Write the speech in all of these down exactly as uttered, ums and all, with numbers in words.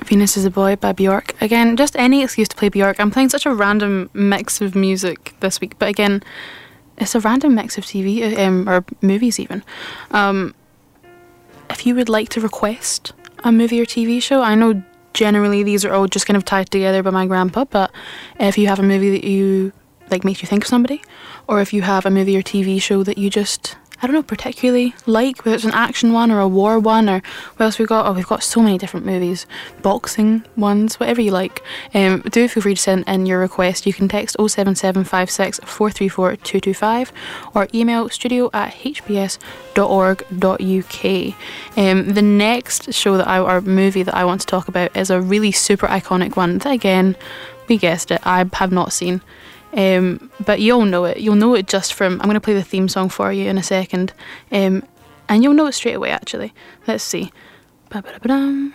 Venus is a Boy by Bjork. Again, just any excuse to play Bjork. I'm playing such a random mix of music this week, but again, it's a random mix of T V um, or movies even. Um, if you would like to request a movie or T V show, I know generally these are all just kind of tied together by my grandpa, but if you have a movie that you like makes you think of somebody, or if you have a movie or T V show that you just, I don't know, particularly like, whether it's an action one or a war one, or what else we've got? Oh, we've got so many different movies, boxing ones, whatever you like. Um, do feel free to send in your request. You can text oh seven seven five six four three four two two five or email studio at h b s dot org dot u k. Um, the next show that I, or movie that I want to talk about is a really super iconic one that, again, we guessed it, I have not seen. Um, but you'll know it. You'll know it just from... I'm going to play the theme song for you in a second. Um, and you'll know it straight away, actually. Let's see. Ba-ba-da-ba-dum.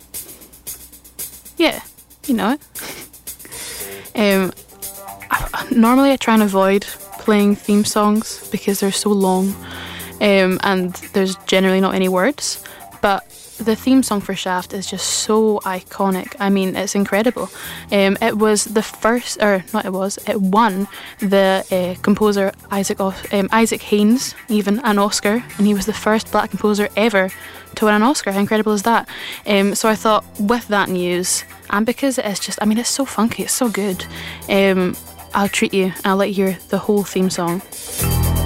Yeah, you know it. um, I, normally I try and avoid playing theme songs because they're so long. Um, and there's generally not any words. But the theme song for Shaft is just so iconic. I mean, it's incredible. Um, it was the first, or not it was, it won the uh, composer Isaac um, Isaac Hayes even an Oscar, and he was the first black composer ever to win an Oscar. How incredible is that? Um, so I thought, with that news, and because it is just, I mean, it's so funky, it's so good, um, I'll treat you and I'll let you hear the whole theme song.